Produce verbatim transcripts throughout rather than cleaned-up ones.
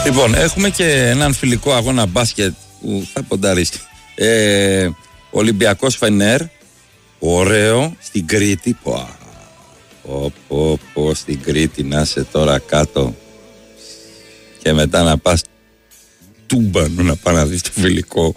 Λοιπόν, έχουμε και έναν φιλικό αγώνα μπάσκετ που θα πονταρίσει. Ε, Ολυμπιακός Φενέρ, ωραίο, στην Κρήτη. Πω, πω, πω, πω, στην Κρήτη να είσαι τώρα κάτω και μετά να πας Τούμπανο να πάει να δεις το φιλικό.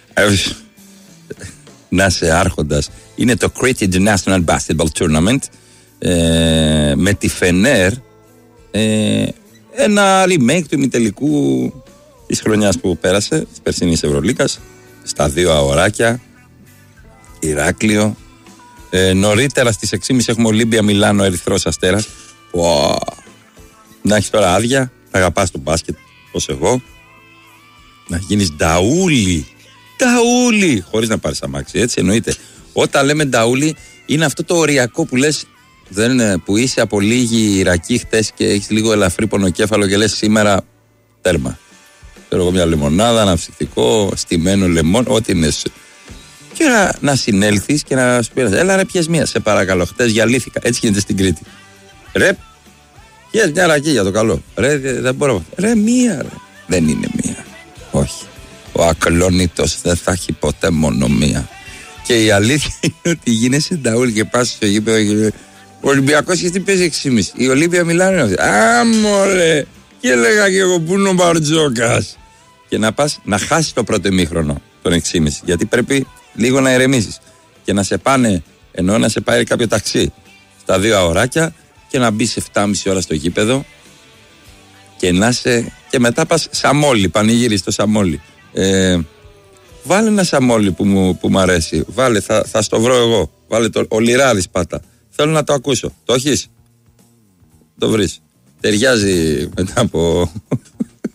Να είσαι άρχοντας. Είναι το Crete International Basketball Tournament ε, με τη Φενέρ, ε, ένα remake του ημιτελικού της χρονιάς που πέρασε, της περσινής Ευρωλίκας, στα δύο αγοράκια, Ηράκλειο. Ε, νωρίτερα στις έξι και μισή έχουμε Ολύμπια Μιλάνο Ερυθρός Αστέρας. Wow. Να έχεις τώρα άδεια, θα αγαπάς το μπάσκετ όπως εγώ, να γίνεις νταούλι, νταούλι, χωρίς να πάρεις αμάξι, έτσι εννοείται. Όταν λέμε νταούλι είναι αυτό το οριακό που λες, δεν, που είσαι από λίγη Ιρακή χτες και έχεις λίγο ελαφρύ πονοκέφαλο και λες σήμερα τέρμα. Θέλω εγώ μια λεμονάδα, ένα ψυχτικό, στημένο λεμόν, ό,τι είναι. Και να, να συνέλθεις και να σου πει, έλα ρε πιες μία, σε παρακαλώ, χτες γυαλήθηκα. Έτσι γίνεται στην Κρήτη. Ρε, πιες μια ρακή για το καλό. Ρε, δεν μπορώ. Ρε, μία ρε. Δεν είναι μία. Όχι. Ο ακλόνητος δεν θα έχει ποτέ μόνο μία. Και η αλήθεια είναι ότι γίνεσαι νταούλ και πας στο γήπεδο. Ο Ολυμπιακός και τι παίζει έξι και μισή. Η Ολύμπια Μιλάνο. Α, μωρέ. Και έλεγα και εγώ που είναι ο Μπαρτζόκας. Και να πας να χάσεις το πρώτο ημίχρονο τον έξι και μισή. Γιατί πρέπει λίγο να ηρεμήσεις. Και να σε πάνε, ενώ να σε πάει κάποιο ταξί στα δύο αγοράκια και να μπεις επτά και μισή ώρα στο γήπεδο. Και να σε. Και μετά πας σαμόλι, πανηγύρι στο σαμόλι. Ε, βάλε ένα σαμόλι που μου, που μου αρέσει. Βάλε, θα, θα στο βρω εγώ. Βάλε το. Ο Λιράδης πάτα. Θέλω να το ακούσω. Το έχεις? Το βρεις? Ταιριάζει μετά από